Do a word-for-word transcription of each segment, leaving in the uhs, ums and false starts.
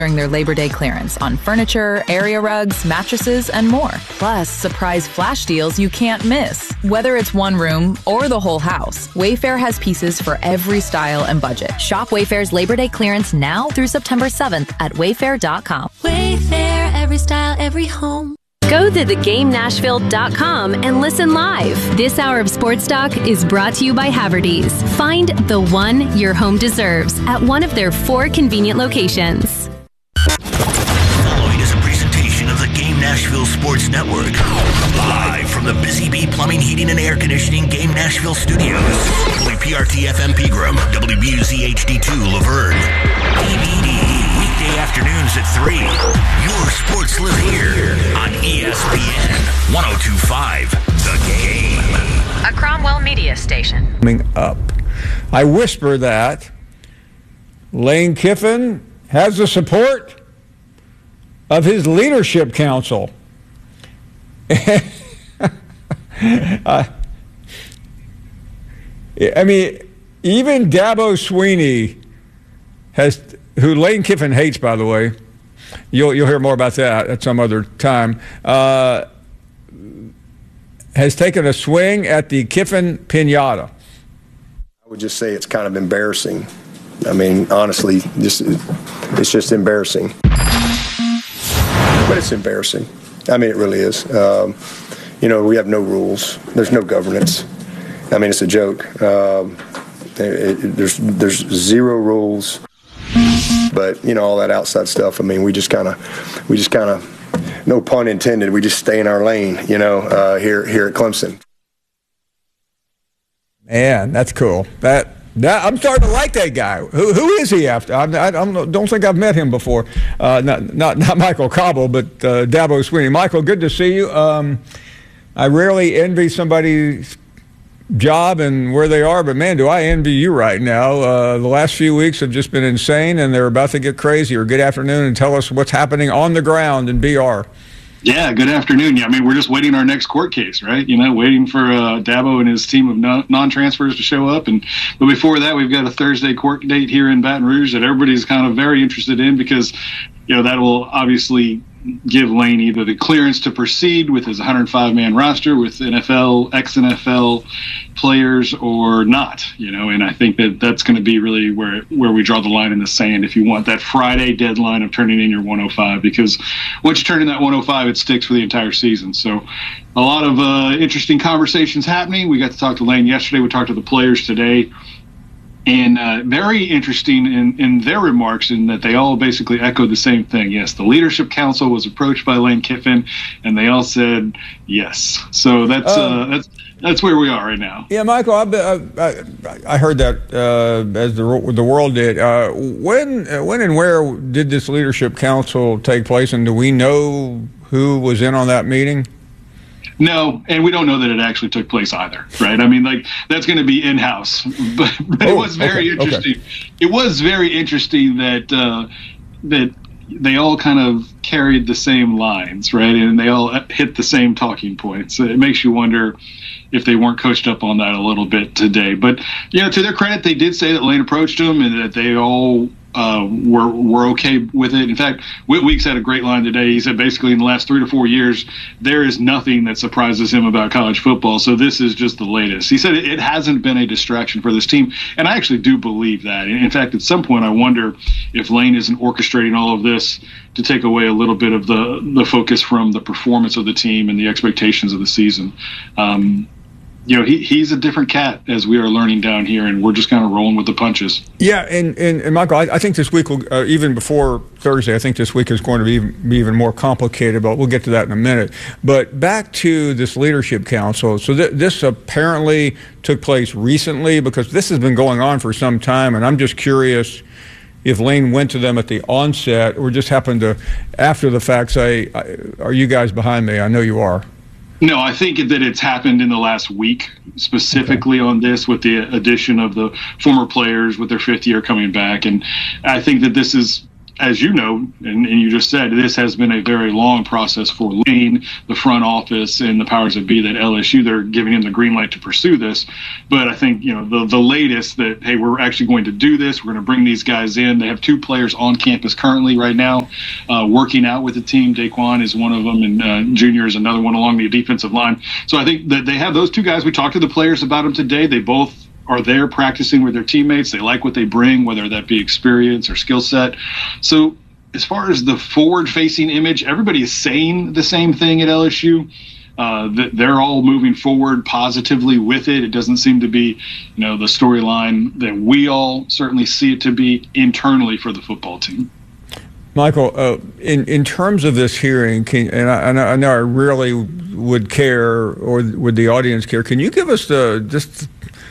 during their Labor Day clearance on furniture, area rugs, mattresses, and more. Plus, surprise flash deals you can't miss. Whether it's one room or the whole house, Wayfair has pieces for every style and budget. Shop Wayfair's Labor Day clearance now through September seventh at wayfair dot com. Wayfair, every style, every home. Go to the game nashville dot com and listen live. This hour of Sports Talk is brought to you by Haverty's. Find the one your home deserves at one of their four convenient locations. Following is a presentation of the Game Nashville Sports Network. Live from the Busy Bee Plumbing, Heating, and Air Conditioning Game Nashville Studios. W P R T F M Pegram, W B U Z H D two Laverne. D V D. Weekday afternoons at three. Your sports live here on E S P N one oh two point five. The Game. A Cromwell Media Station. Coming up, I whisper that Lane Kiffin has the support of his leadership council. uh, I mean, even Dabo Sweeney has, who Lane Kiffin hates, by the way. You'll you'll hear more about that at some other time. Uh, has taken a swing at the Kiffin pinata. I would just say it's kind of embarrassing. I mean, honestly, just it's just embarrassing. But it's embarrassing. I mean, it really is. Um, you know, we have no rules. There's no governance. I mean, it's a joke. Um, it, it, there's there's zero rules. But you know, all that outside stuff. I mean, we just kind of, we just kind of, no pun intended. We just stay in our lane. You know, uh, here here at Clemson. Man, that's cool. That. That, I'm starting to like that guy. Who, who is he after? I, I don't, don't think I've met him before. Uh, not, not not Michael Cobble, but uh, Dabo Sweeney. Michael, good to see you. Um, I rarely envy somebody's job and where they are, but man, do I envy you right now. Uh, the last few weeks have just been insane, and they're about to get crazier. Good afternoon, and tell us what's happening on the ground in B R. Yeah, good afternoon. Yeah, I mean, we're just waiting our next court case, right? You know, waiting for uh, Dabo and his team of non- non-transfers to show up. And but before that, we've got a Thursday court date here in Baton Rouge that everybody's kind of very interested in because, you know, that will obviously give Lane either the clearance to proceed with his one hundred five man roster with N F L, ex-N F L players or not, you know, and I think that that's going to be really where where we draw the line in the sand if you want that Friday deadline of turning in your one oh five, because once you turn in that one oh five, it sticks for the entire season. So a lot of uh, interesting conversations happening. We got to talk to Lane yesterday. We talked to the players today. And uh, very interesting in, in their remarks in that they all basically echoed the same thing. Yes, the leadership council was approached by Lane Kiffin, and they all said yes. So that's uh, uh, that's that's where we are right now. Yeah, Michael, I, I, I heard that uh, as the the world did. Uh, when when and where did this leadership council take place, and do we know who was in on that meeting? No, and we don't know that it actually took place either, right? I mean, like, that's going to be in-house. But, but oh, it was very okay, interesting. Okay. It was very interesting that uh, that they all kind of carried the same lines, right? And they all hit the same talking points. It makes you wonder if they weren't coached up on that a little bit today. But, you know, to their credit, they did say that Lane approached them and that they all uh, were were okay with it. In fact, Whit Weeks had a great line today. He said basically in the last three to four years, there is nothing that surprises him about college football. So this is just the latest. He said it, it hasn't been a distraction for this team. And I actually do believe that. In fact, at some point, I wonder if Lane isn't orchestrating all of this to take away a little bit of the, the focus from the performance of the team and the expectations of the season. Um, You know, he, he's a different cat, as we are learning down here, and we're just kind of rolling with the punches. Yeah, and, and, and Michael, I, I think this week, will, uh, even before Thursday, I think this week is going to be, be even more complicated, but we'll get to that in a minute. But back to this leadership council. So th- this apparently took place recently, because this has been going on for some time, and I'm just curious if Lane went to them at the onset or just happened to, after the fact, say, are you guys behind me? I know you are. No, I think that it's happened in the last week, specifically okay. on this, with the addition of the former players with their fifth year coming back. And I think that this is as you know, and, and you just said, this has been a very long process for Lane, the front office, and the powers that be that L S U. They're giving him the green light to pursue this. But I think, you know, the, the latest that, hey, we're actually going to do this. We're going to bring these guys in. They have two players on campus currently right now uh, working out with the team. Daquan is one of them, and uh, Junior is another one along the defensive line. So I think that they have those two guys. We talked to the players about them today. They both are there practicing with their teammates. They like what they bring, whether that be experience or skill set. So as far as the forward-facing image, everybody is saying the same thing at L S U. Uh, that they're all moving forward positively with it. It doesn't seem to be, you know, the storyline that we all certainly see it to be internally for the football team. Michael, uh, in in terms of this hearing, can, and I, I, know, I know I really would care, or would the audience care? Can you give us the just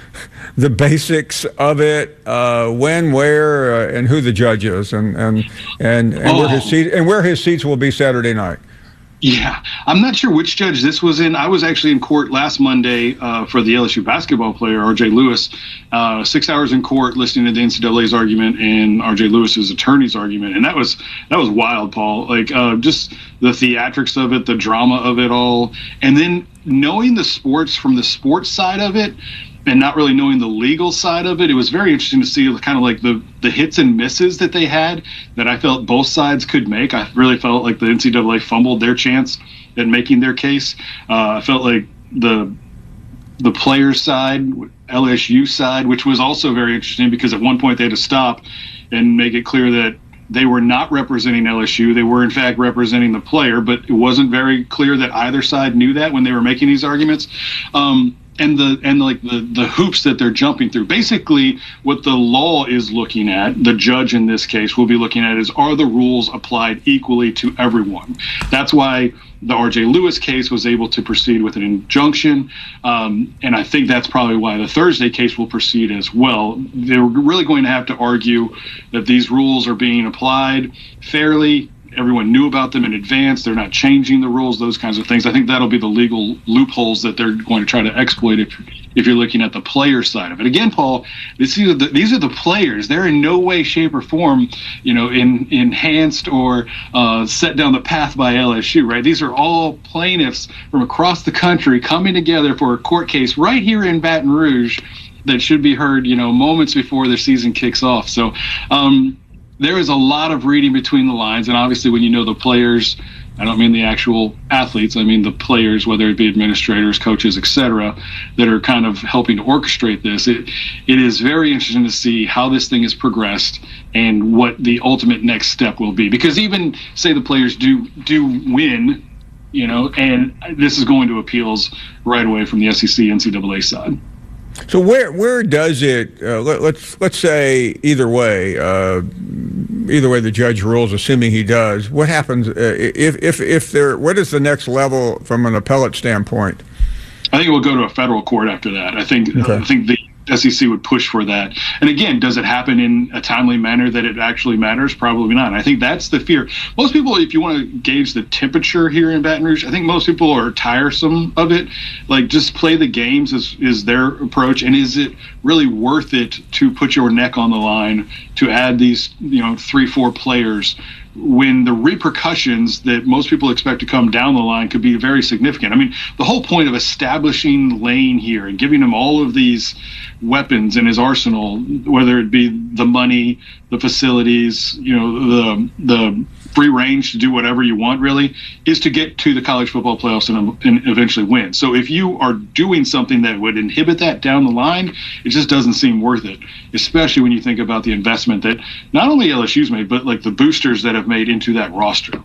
the basics of it, uh, when, where, uh, and who the judge is, and and and, and oh. where his seat and where his seats will be Saturday night? Yeah, I'm not sure which judge this was in. I was actually in court last Monday uh, for the L S U basketball player, R J Lewis, uh, six hours in court listening to the N C double A's argument and R J Lewis's attorney's argument. And that was that was wild, Paul. Like uh, just the theatrics of it, the drama of it all. And then knowing the sports from the sports side of it, and not really knowing the legal side of it, it was very interesting to see kind of like the, the hits and misses that they had that I felt both sides could make. I really felt like the N C double A fumbled their chance at making their case. Uh, I felt like the the players' side, L S U side, which was also very interesting because at one point they had to stop and make it clear that they were not representing L S U. They were, in fact, representing the player, but it wasn't very clear that either side knew that when they were making these arguments. Um, And the and like the, the hoops that they're jumping through. Basically, what the law is looking at, the judge in this case will be looking at is, are the rules applied equally to everyone? That's why the R J Lewis case was able to proceed with an injunction. Um, and I think that's probably why the Thursday case will proceed as well. They're really going to have to argue that these rules are being applied fairly. Everyone knew about them in advance. They're not changing the rules, those kinds of things. I think that'll be the legal loopholes that they're going to try to exploit if, if you're looking at the player side of it. Again, Paul, this is the, these are the players. They're in no way, shape, or form, you know, in, enhanced or uh, set down the path by L S U, right? These are all plaintiffs from across the country coming together for a court case right here in Baton Rouge that should be heard, you know, moments before their season kicks off. So, um, there is a lot of reading between the lines, and obviously when you know the players, I don't mean the actual athletes, I mean the players, whether it be administrators, coaches, et cetera, that are kind of helping to orchestrate this. It, it is very interesting to see how this thing has progressed and what the ultimate next step will be. Because even, say the players do do win, you know, and this is going to appeals right away from the S E C, N C double A side. So where where does it? Uh, let, let's let's say either way, uh, either way the judge rules, assuming he does. What happens uh, if if if there? What is the next level from an appellate standpoint? I think it will go to a federal court after that. I think okay. uh, I think the S E C would push for that. And again, does it happen in a timely manner that it actually matters? Probably not. I think that's the fear. Most people, if you want to gauge the temperature here in Baton Rouge, I think most people are tiresome of it. Like, just play the games is, is their approach. And is it really worth it to put your neck on the line to add these, you know, three, four players when the repercussions that most people expect to come down the line could be very significant? I mean, the whole point of establishing Lane here and giving him all of these weapons in his arsenal, whether it be the money, the facilities, you know, the the free range to do whatever you want, really, is to get to the college football playoffs and, and eventually win. So if you are doing something that would inhibit that down the line, it just doesn't seem worth it, especially when you think about the investment that not only L S U's made, but like the boosters that have made into that roster.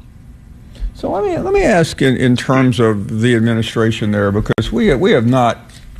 So let me let me ask in, in terms of the administration there, because we we have not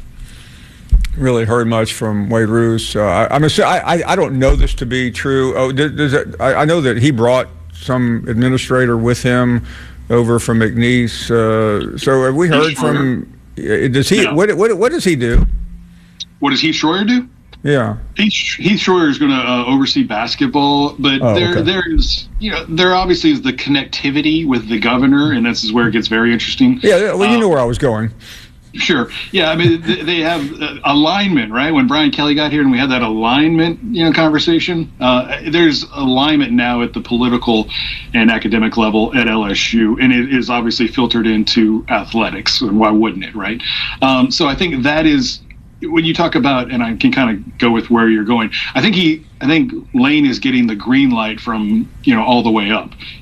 really heard much from Wade Roos. Uh, I, I'm assu- I I don't know this to be true. Oh, does, does it, I, I know that he brought some administrator with him over from McNeese. Uh, so have we heard from? Does he? Yeah. What what what does he do? What does Heath Schroyer do? Yeah, Heath, Heath Schroyer is going to uh, oversee basketball, but oh, there okay. there's you know there obviously is the connectivity with the governor, and this is where it gets very interesting. Yeah, well, you um, know where I was going. Sure. Yeah. I mean, they have alignment, right? When Brian Kelly got here and we had that alignment, you know, conversation, uh, there's alignment now at the political and academic level at L S U, and it is obviously filtered into athletics. And why wouldn't it, right? Um, so I think that is, when you talk about, and I can kind of go with where you're going, I think he, I think Lane is getting the green light from, you know, all the way up.